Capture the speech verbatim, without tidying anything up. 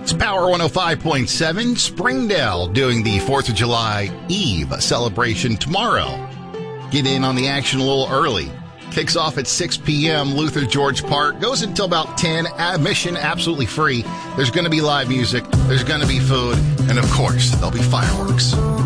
It's Power one oh five point seven. Springdale doing the fourth of July Eve celebration tomorrow. Get in on the action a little early. Kicks off at six p.m. Luther George Park. Goes until about ten. Admission absolutely free. There's going to be live music. There's going to be food. And, of course, there'll be fireworks.